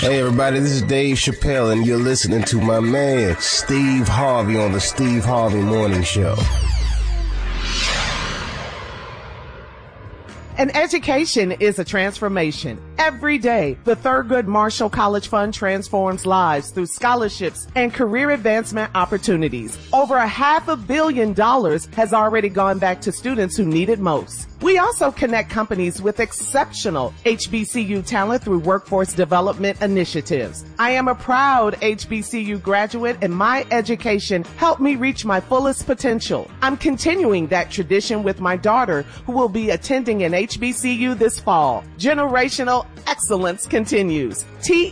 Hey everybody, this is Dave Chappelle and you're listening to my man Steve Harvey on the Steve Harvey Morning Show. An education is a transformation. Every day, the Thurgood Marshall College Fund transforms lives through scholarships and career advancement opportunities. Over $500 million has already gone back to students who need it most. We also connect companies with exceptional HBCU talent through workforce development initiatives. I am a proud HBCU graduate and my education helped me reach my fullest potential. I'm continuing that tradition with my daughter who will be attending an HBCU this fall. Generational excellence continues.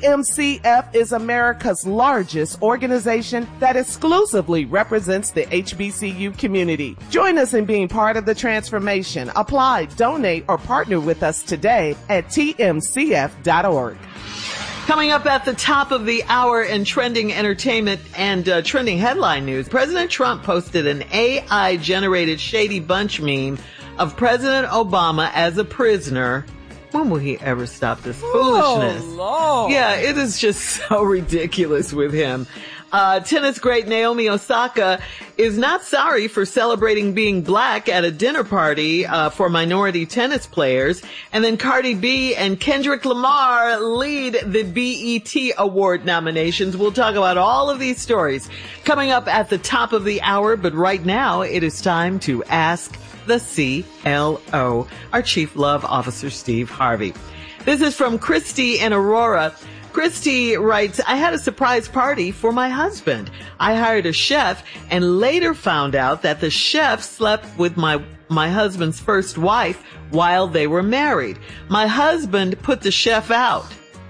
TMCF is America's largest organization that exclusively represents the HBCU community. Join us in being part of the transformation. Apply, donate, or partner with us today at tmcf.org. Coming up at the top of the hour in trending entertainment and trending headline news, President Trump posted an AI-generated Shady Bunch meme of President Obama as a prisoner. When will he ever stop this foolishness? Oh, Lord. Yeah, it is just so ridiculous with him. Tennis great Naomi Osaka is not sorry for celebrating being black at a dinner party for minority tennis players. And then Cardi B and Kendrick Lamar lead the BET Award nominations. We'll talk about all of these stories coming up at the top of the hour. But right now, it is time to ask the CLO, our Chief Love Officer, Steve Harvey. This is from Christy in Aurora. Christy writes, I had a surprise party for my husband. I hired a chef and later found out that the chef slept with my husband's first wife while they were married. My husband put the chef out.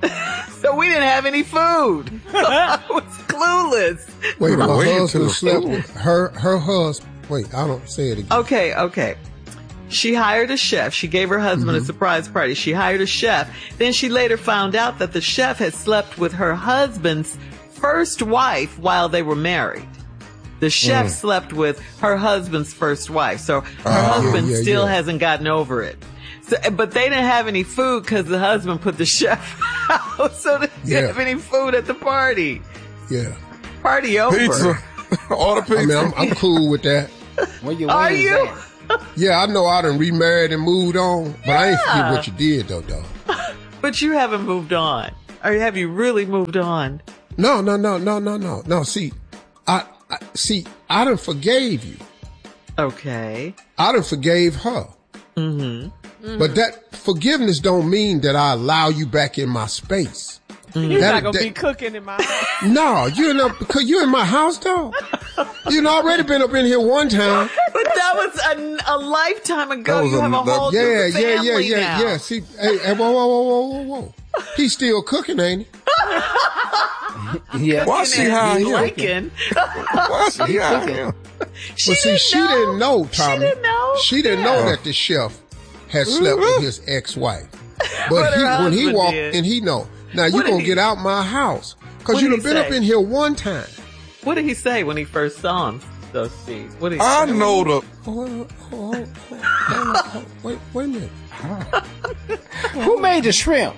So we didn't have any food. I was clueless. Wait, her husband slept with her husband. Wait, I don't say it again. Okay. She hired a chef. She gave her husband a surprise party. She hired a chef. Then she later found out that the chef had slept with her husband's first wife while they were married. The chef slept with her husband's first wife. So her husband still hasn't gotten over it. So, but they didn't have any food because the husband put the chef out. So they didn't have any food at the party. Yeah. Party over. Pizza. Order pizza. I mean, I'm cool with that. Are you? Yeah, I know I done remarried and moved on, but I ain't forget what you did though, dog. But you haven't moved on. Or have you really moved on? No. See, I done forgave you. Okay. I done forgave her. But that forgiveness don't mean that I allow you back in my space. You're not going to be cooking in my house. No, because you in my house, dog. You already been up in here one time. But that was a lifetime ago. You have a whole different family now. Yeah. See, hey, whoa. He's still cooking, ain't he? Yeah. Why she hiding him? Why she hiding him? She didn't know, Tommy. She didn't know that the chef had slept with his ex-wife. But when he walked in, he know. Now you gonna get out my house because you done been up in here one time. What did he say when he first saw him, though, Steve? What did he I say? know the. Wait a minute. Who made the shrimp?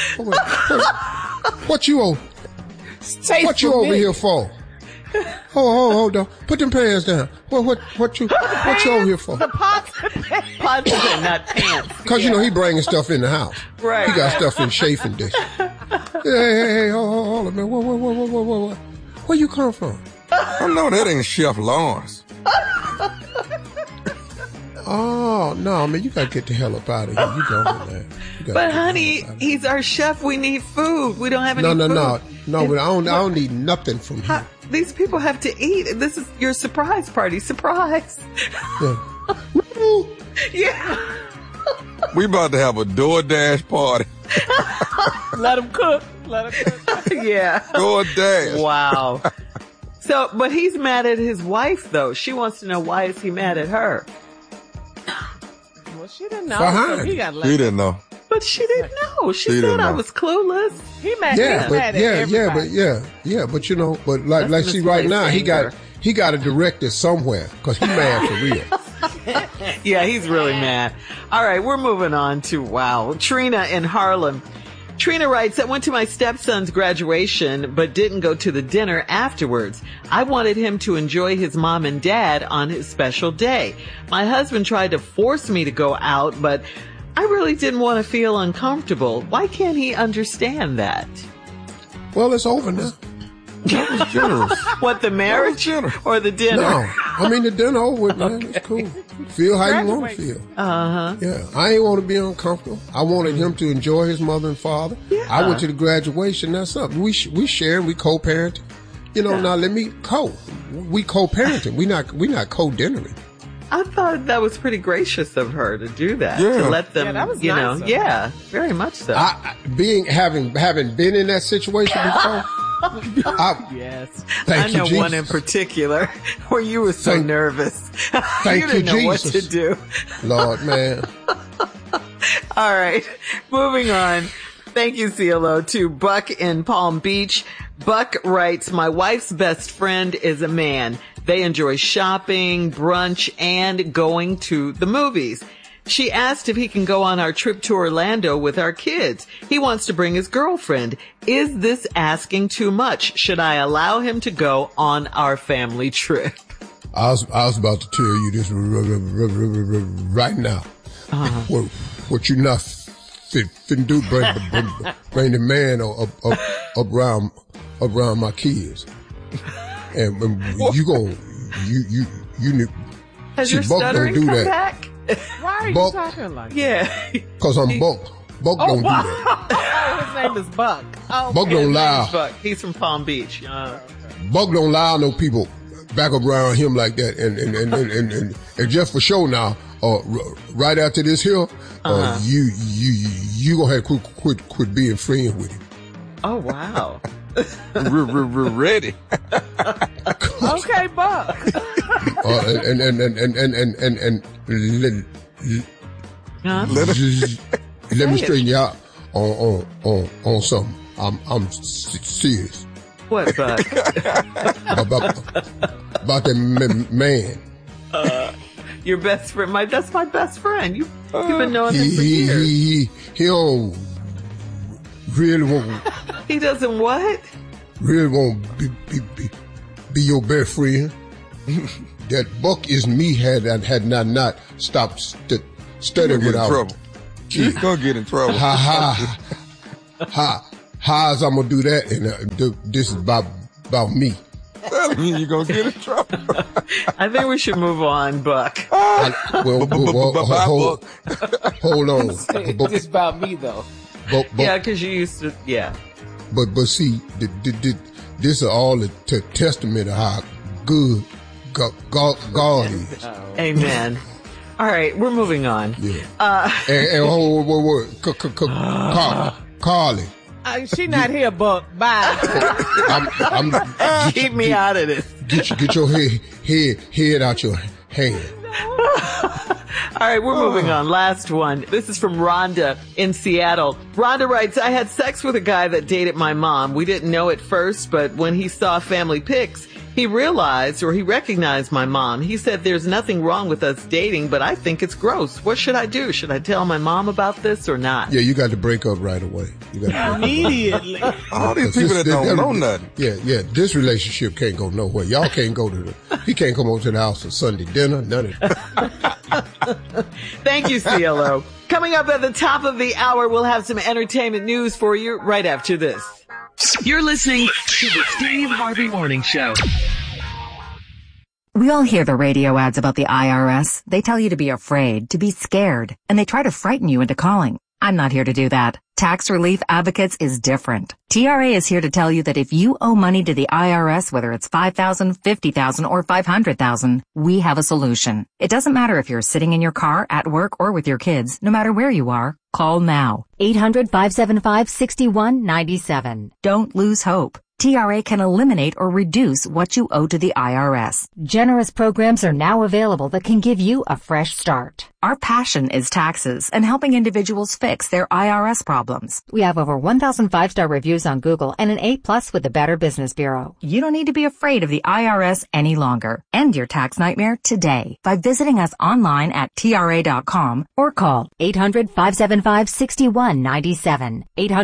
What you over here for? Hold on. Put them pants down. What you over here for? The pots and not pants. Cause he bringing stuff in the house. Right. He got stuff in chafing dish. Hey, hold on, man. Whoa. Where you come from? I know that ain't Chef Lawrence. Oh, no, man, you gotta get the hell up out of here. You go, man. But honey, he's our chef. We need food. We don't have any food. No, but I don't need nothing from him. These people have to eat. This is your surprise party. Surprise. Yeah. We about to have a DoorDash party. Let him cook. Yeah. DoorDash. Wow. So, but he's mad at his wife, though. She wants to know, why is he mad at her? Well, she didn't know. So he got She didn't know. But she didn't know. She said I was clueless. He mad. But like see right now, he got a director somewhere because he mad for real. Yeah, he's really mad. All right, we're moving on to Trina in Harlem. Trina writes, I went to my stepson's graduation, but didn't go to the dinner afterwards. I wanted him to enjoy his mom and dad on his special day. My husband tried to force me to go out, but I really didn't want to feel uncomfortable. Why can't he understand that? Well, it's over now. That was generous. What, the marriage or the dinner? No, I mean the dinner over with, man. It's cool. Feel how you want to feel. Uh-huh. Yeah, I ain't want to be uncomfortable. I wanted him to enjoy his mother and father. Yeah. I went to the graduation. That's something we share. We co-parenting. Now let me we co-parenting. We not co-dinnering. I thought that was pretty gracious of her to do that. Yeah. To let them, that was nice of her. very much so. Having been in that situation before. Yes. Thank I you, know Jesus. one in particular where you were so nervous. Thank you didn't know you, what Jesus. to do. Lord, man. All right, moving on. Thank you, CLO, to Buck in Palm Beach. Buck writes, my wife's best friend is a man. They enjoy shopping, brunch, and going to the movies. She asked if he can go on our trip to Orlando with our kids. He wants to bring his girlfriend. Is this asking too much? Should I allow him to go on our family trip? I was about to tell you this right now. Uh-huh. What you not finna do? Bring the man around my kids, and you Has your Buck stuttering don't do come that. back? Why are you Buck. talking like that? Yeah. Cause I'm Buck. Buck don't do that. Oh, his name is Buck. Oh, Buck don't lie. Buck. He's from Palm Beach. Buck don't allow no people back up around him like that. And just for show now, right after this here, you gonna have to quit being friends with him. Oh, wow. We're ready. Okay, Buck. Let me straighten you out on something. I'm serious What, Buck? about that man. Your best friend. That's my best friend. You've been knowing him for years. He don't really want. He doesn't what? Really won't be your best friend. That Buck is me had not stopped studying Get in without trouble. He's gonna get in trouble. How's I'm gonna do that? And this is about me. Tell me you're gonna get in trouble. I think we should move on, Buck. Hold on. It's about me though. Yeah, because you used to. Yeah. But see, this is all a testament of how good God is. Amen. All right, we're moving on. Yeah. And Carly. She not here, Buck. Bye. Keep me out of this. Get your head out your hand. All right, we're moving on. Last one. This is from Rhonda in Seattle. Rhonda writes, I had sex with a guy that dated my mom. We didn't know at first, but when he saw family pics, he recognized my mom. He said there's nothing wrong with us dating, but I think it's gross. What should I do? Should I tell my mom about this or not? Yeah, you got to break up right away. Immediately. All these people that don't know nothing. Yeah. This relationship can't go nowhere. Y'all can't go he can't come over to the house for Sunday dinner, none of that. Thank you, CLO. Coming up at the top of the hour, we'll have some entertainment news for you right after this. You're listening to the Steve Harvey Morning Show. We all hear the radio ads about the IRS. They tell you to be afraid, to be scared, and they try to frighten you into calling. I'm not here to do that. Tax Relief Advocates is different. TRA is here to tell you that if you owe money to the IRS, whether it's $5,000, $50,000, or $500,000, we have a solution. It doesn't matter if you're sitting in your car, at work, or with your kids. No matter where you are, call now. 800-575-6197. Don't lose hope. TRA can eliminate or reduce what you owe to the IRS. Generous programs are now available that can give you a fresh start. Our passion is taxes and helping individuals fix their IRS problems. We have over 1,000 5-star reviews on Google and an A+ with the Better Business Bureau. You don't need to be afraid of the IRS any longer. End your tax nightmare today by visiting us online at TRA.com or call 800-575-6197.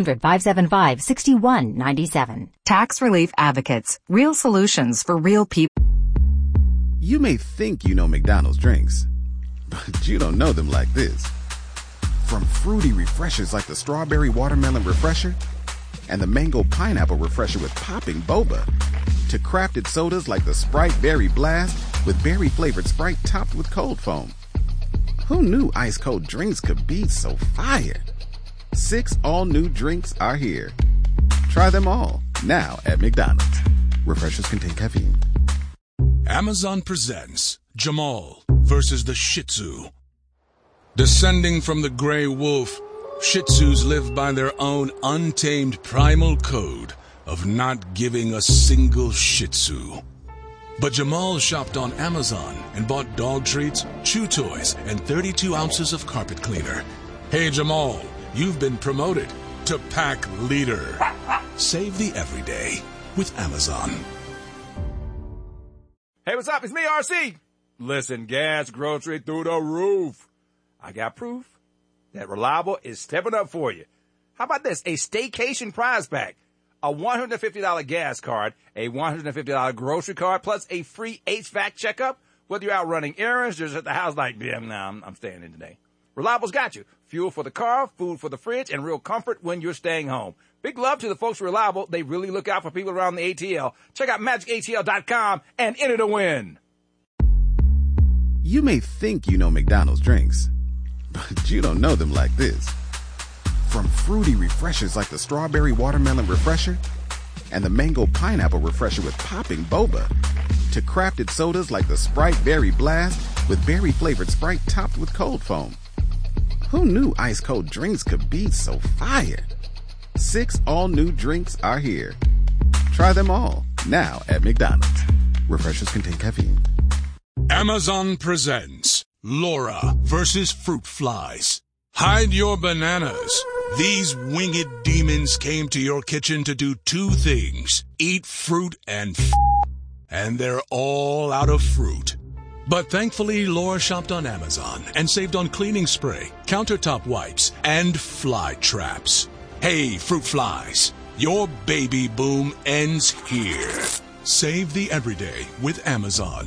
800-575-6197. Tax Relief Advocates. Real solutions for real people. You may think you know McDonald's drinks, but you don't know them like this. From fruity refreshers like the Strawberry Watermelon Refresher and the Mango Pineapple Refresher with popping boba, to crafted sodas like the Sprite Berry Blast with berry-flavored Sprite topped with cold foam. Who knew ice-cold drinks could be so fire? 6 all-new drinks are here. Try them all, now at McDonald's. Refreshers contain caffeine. Amazon presents Jamal versus the Shih Tzu. Descending from the gray wolf, Shih Tzus live by their own untamed primal code of not giving a single Shih Tzu. But Jamal shopped on Amazon and bought dog treats, chew toys, and 32 ounces of carpet cleaner. Hey Jamal, you've been promoted to pack leader. Save the everyday with Amazon. Hey, what's up? It's me, RC. Listen, gas, grocery through the roof. I got proof that Reliable is stepping up for you. How about this? A staycation prize pack. A $150 gas card, a $150 grocery card, plus a free HVAC checkup. Whether you're out running errands, just at the house like, I'm staying in today. Reliable's got you. Fuel for the car, food for the fridge, and real comfort when you're staying home. Big love to the folks at Reliable. They really look out for people around the ATL. Check out magicatl.com and enter to win. You may think you know McDonald's drinks, but you don't know them like this. From fruity refreshers like the Strawberry Watermelon Refresher and the Mango Pineapple Refresher with popping boba, to crafted sodas like the Sprite Berry Blast with berry-flavored Sprite topped with cold foam. Who knew ice-cold drinks could be so fire? 6 all-new drinks are here. Try them all, now at McDonald's. Refreshers contain caffeine. Amazon presents Laura versus Fruit Flies. Hide your bananas. These winged demons came to your kitchen to do 2 things. Eat fruit and and they're all out of fruit. But thankfully, Laura shopped on Amazon and saved on cleaning spray, countertop wipes, and fly traps. Hey, Fruit Flies, your baby boom ends here. Save the everyday with Amazon.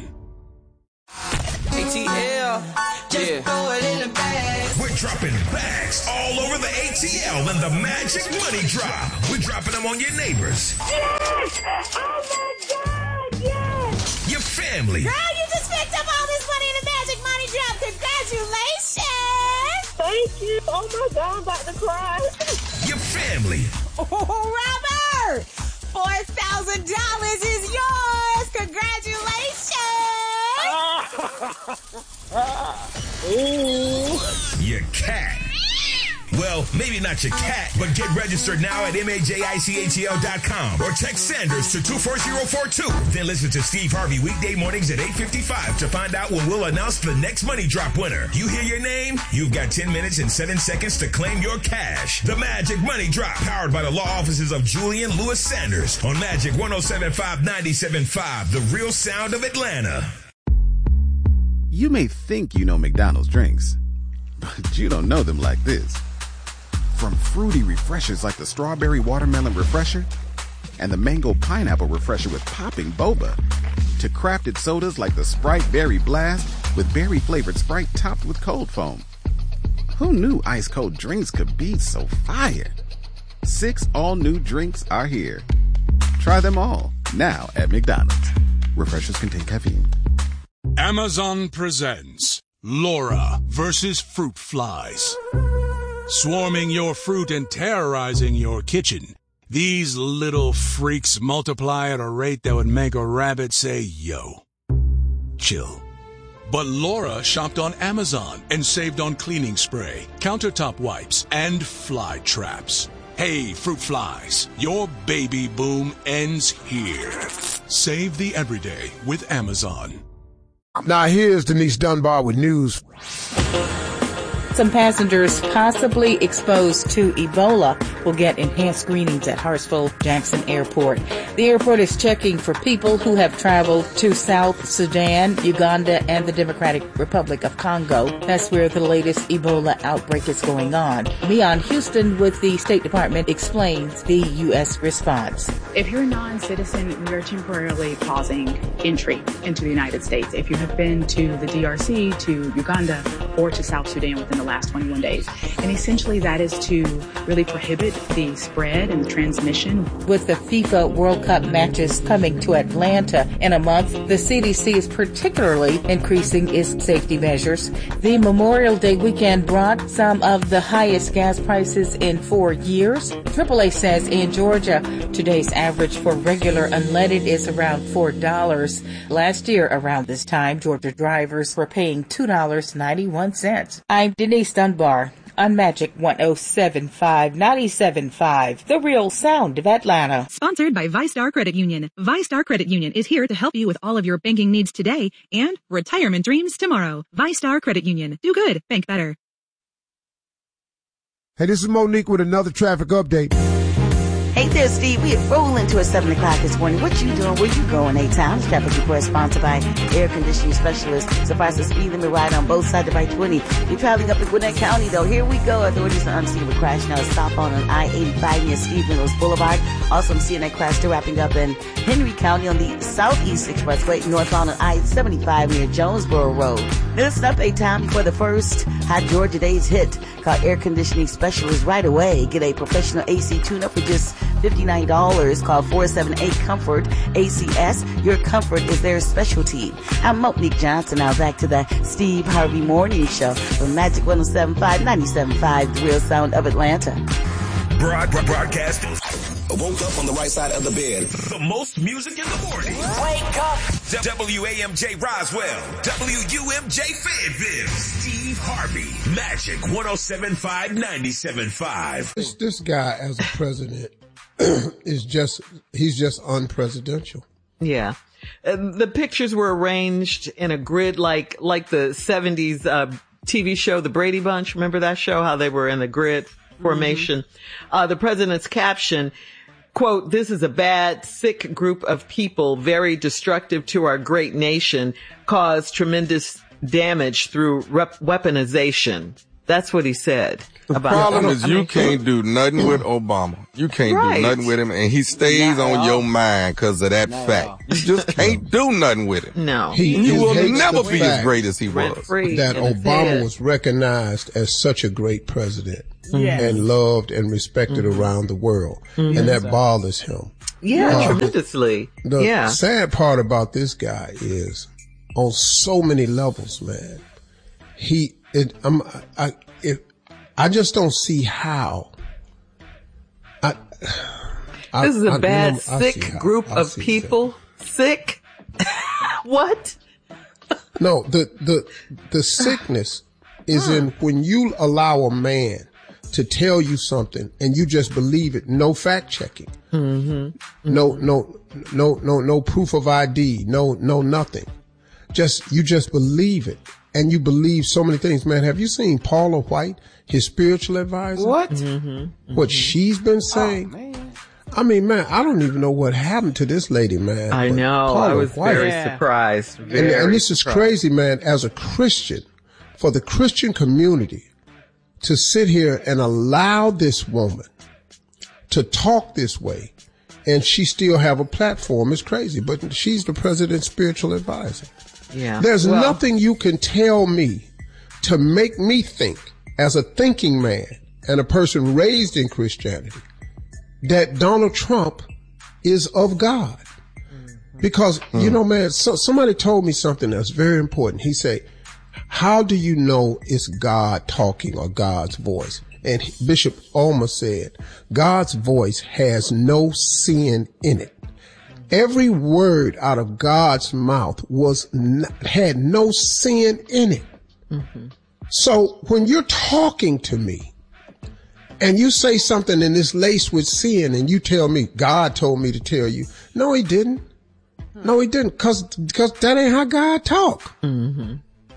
ATL, just throw it in the bag. We're dropping bags all over the ATL in the Magic Money Drop. We're dropping them on your neighbors. Yes! Oh my God, yes! Your family. Girl, you just picked up all this money in the Magic Money Drop. Congratulations! Thank you. Oh my God, I'm about to cry. Your family. Oh, Robert! $4,000 is yours. Congratulations! Ooh. Your cat. Well, maybe not your cat, but get registered now at MAJICATL.com or text Sanders to 24042. Then listen to Steve Harvey weekday mornings at 8:55 to find out when we'll announce the next Money Drop winner. You hear your name? You've got 10 minutes and 7 seconds to claim your cash. The Magic Money Drop, powered by the law offices of Julian Lewis Sanders on Magic 107.5 97.5, the real sound of Atlanta. You may think you know McDonald's drinks, but you don't know them like this. From fruity refreshers like the Strawberry Watermelon Refresher and the Mango Pineapple Refresher with popping boba, to crafted sodas like the Sprite Berry Blast with berry-flavored Sprite topped with cold foam. Who knew ice-cold drinks could be so fire? 6 all-new drinks are here. Try them all, now at McDonald's. Refreshers contain caffeine. Amazon presents Laura versus Fruit Flies. Swarming your fruit and terrorizing your kitchen, these little freaks multiply at a rate that would make a rabbit say, yo. Chill. But Laura shopped on Amazon and saved on cleaning spray, countertop wipes, and fly traps. Hey, Fruit Flies, your baby boom ends here. Save the everyday with Amazon. Now here's Denise Dunbar with news. Some passengers possibly exposed to Ebola will get enhanced screenings at Hartsfield-Jackson Airport. The airport is checking for people who have traveled to South Sudan, Uganda, and the Democratic Republic of Congo. That's where the latest Ebola outbreak is going on. Leon Houston with the State Department explains the U.S. response. If you're a non-citizen, we are temporarily pausing entry into the United States. If you have been to the DRC, to Uganda, or to South Sudan within the last 21 days. And essentially that is to really prohibit the spread and the transmission. With the FIFA World Cup matches coming to Atlanta in a month, the CDC is particularly increasing its safety measures. The Memorial Day weekend brought some of the highest gas prices in 4 years. AAA says in Georgia, today's average for regular unleaded is around $4. Last year, around this time, Georgia drivers were paying $2.91. I'm Denise Dunbar on Magic 107.5, the real sound of Atlanta. Sponsored by VyStar Credit Union. VyStar Credit Union is here to help you with all of your banking needs today and retirement dreams tomorrow. VyStar Credit Union. Do good. Bank better. Hey, this is Monique with another traffic update. Hey there, Steve. We are rolling to 7 o'clock this morning. What you doing? Where you going? 8 times. Traffic report sponsored by Air Conditioning Specialist. Surprise the speed limit right on both sides of I-20. You're traveling up in Gwinnett County, though. Here we go. Authorities are unseeing a crash now. Stop on I-85 near Steve Mills Boulevard. Also, I'm seeing that crash still wrapping up in Henry County on the Southeast Expressway, northbound on I-75 near Jonesboro Road. Listen up 8 times before the first Hot Georgia Days hit. Call Air Conditioning Specialist right away. Get a professional AC tune-up for just $59. Call 478-COMFORT ACS. Your comfort is their specialty. I'm Monique Johnson. Now back to the Steve Harvey Morning Show from Magic 107.5, 97.5, the real sound of Atlanta. Broadcasting. Woke up on the right side of the bed. The most music in the morning. Wake up. WAMJ Roswell. WUMJ Fayetteville. Steve Harvey. Magic 107.5, 97.5. This guy as a president he's just unpresidential. Yeah. The pictures were arranged in a grid like the 70s TV show, The Brady Bunch. Remember that show? How they were in the grid formation. Mm-hmm. The president's caption, quote, "This is a bad, sick group of people, very destructive to our great nation, cause tremendous damage through weaponization." That's what he said. The problem is you can't do nothing with Obama. You can't do nothing with him, and he stays on your mind because of that fact. You just can't do nothing with him. No. He will never be as great as he was. That Obama was recognized as such a great president and loved and respected around the world, and that bothers him. Yeah, tremendously. The sad part about this guy is, on so many levels, man, I just don't see how. This is a bad, sick group of people. Sick? What? No, the sickness is in when you allow a man to tell you something and you just believe it. No fact checking. No proof of ID. No nothing. You just believe it. And you believe so many things, man. Have you seen Paula White, his spiritual advisor? What? What she's been saying? Oh, man. I mean, man, I don't even know what happened to this lady, man. I know. Paula I was White. Very surprised. And this is crazy, man. As a Christian, for the Christian community to sit here and allow this woman to talk this way and she still have a platform is crazy. But she's the president's spiritual advisor. Yeah. There's nothing you can tell me to make me think, as a thinking man and a person raised in Christianity, that Donald Trump is of God. Because, you know, man, somebody told me something that's very important. He said, how do you know it's God talking or God's voice? And Bishop Ulmer said, God's voice has no sin in it. Every word out of God's mouth had no sin in it. Mm-hmm. So when you're talking to me and you say something and it's laced with sin and you tell me, God told me to tell you, no, he didn't. No, he didn't. Cause that ain't how God talk. Mm-hmm.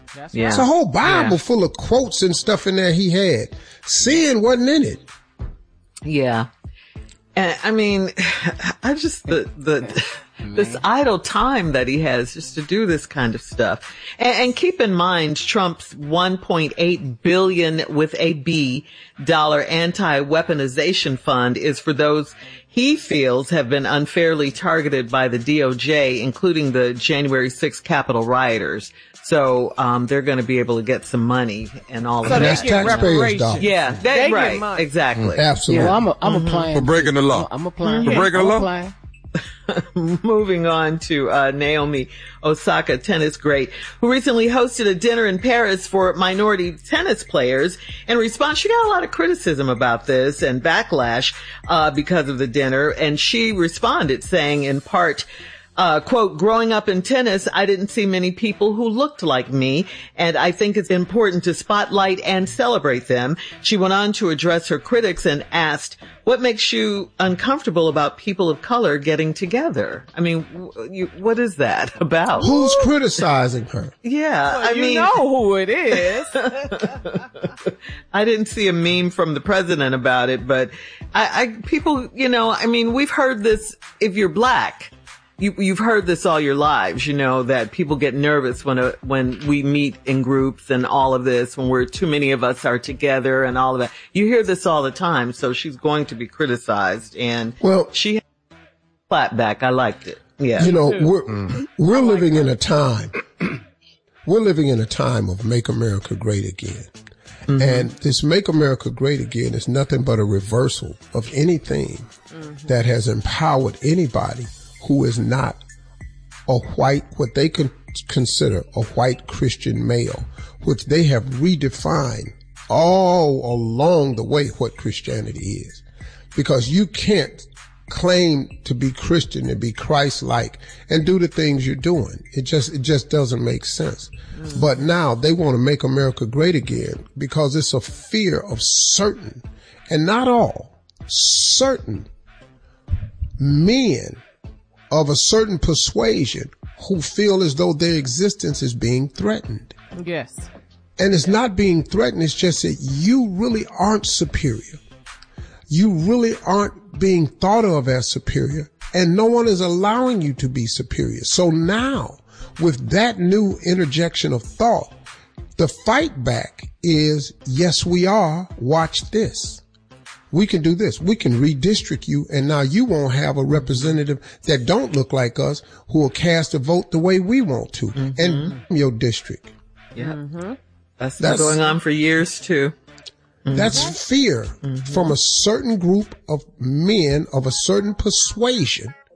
It's a whole Bible full of quotes and stuff in there he had. Sin wasn't in it. Yeah. And I mean, I just, this idle time that he has just to do this kind of stuff. And keep in mind, Trump's $1.8 billion with a B dollar anti-weaponization fund is for those he feels have been unfairly targeted by the DOJ, including the January 6th Capitol rioters. So, they're going to be able to get some money and all of that. That's taxpayers' dollars. Yeah, they right. Money. Exactly. Absolutely. Yeah, well, I'm applying. For breaking the law. I'm applying. For breaking the law? Moving on to Naomi Osaka, tennis great, who recently hosted a dinner in Paris for minority tennis players. In response, she got a lot of criticism about this and backlash because of the dinner, and she responded saying, in part, quote, growing up in tennis, I didn't see many people who looked like me, and I think it's important to spotlight and celebrate them. She went on to address her critics and asked, what makes you uncomfortable about people of color getting together? I mean, what is that about? Who's criticizing her? Yeah, well, you know who it is. I didn't see a meme from the president about it, but people, I mean, we've heard this if you're black. You've heard this all your lives, that people get nervous when we meet in groups and all of this, when too many of us are together and all of that. You hear this all the time, so she's going to be criticized, and she had a clap back. I liked it. Yeah. We're living in a time. We're living in a time of Make America Great Again. Mm-hmm. And this Make America Great Again is nothing but a reversal of anything that has empowered anybody who is not what they can consider a white Christian male, which they have redefined all along the way what Christianity is. Because you can't claim to be Christian and be Christ-like and do the things you're doing. It just doesn't make sense. But now they want to make America great again because it's a fear of certain, and not all, certain men of a certain persuasion who feel as though their existence is being threatened. Yes. And it's not being threatened. It's just that you really aren't superior. You really aren't being thought of as superior, and no one is allowing you to be superior. So now, with that new interjection of thought, the fight back is, yes, we are. Watch this. We can do this. We can redistrict you, and now you won't have a representative that don't look like us who will cast a vote the way we want to, and your district. Yeah, that's been going on for years too. That's fear from a certain group of men of a certain persuasion